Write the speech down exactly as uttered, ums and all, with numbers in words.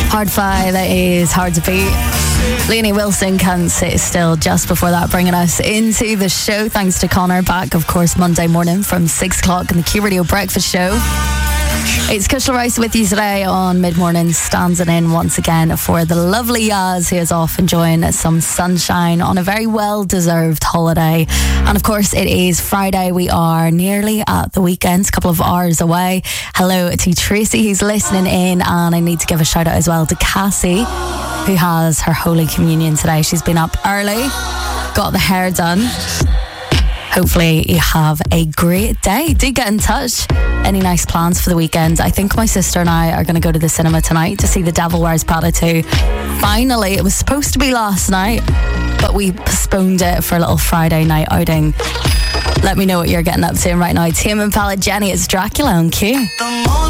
Hard Fi, that is hard to beat. Lainey Wilson, Can't Sit Still, just before that, bringing us into the show. Thanks to Connor, back of course Monday morning from six o'clock in the Q Radio Breakfast Show. It's Kushal Rice with you today on Mid Morning, standing in once again for the lovely Yaz, who is off enjoying some sunshine on a very well deserved holiday. And of course it is Friday, we are nearly at the weekend, a couple of hours away. Hello to Tracy who's listening in, and I need to give a shout out as well to Cassie, who has her Holy Communion today. She's been up early, got the hair done. Hopefully you have a great day. Do get in touch. Any nice plans for the weekend? I think my sister and I are going to go to the cinema tonight to see The Devil Wears Prada two. Finally, it was supposed to be last night, but we postponed it for a little Friday night outing. Let me know what you're getting up to right now. Tame Impala, Jenny, it's Dracula on Q.